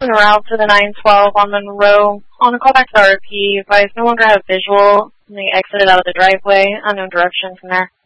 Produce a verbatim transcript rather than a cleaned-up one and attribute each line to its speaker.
Speaker 1: En route to the nine twelve on Monroe. On a call back to the R P, advised no longer have visual, and they exited out of the driveway, unknown direction from there.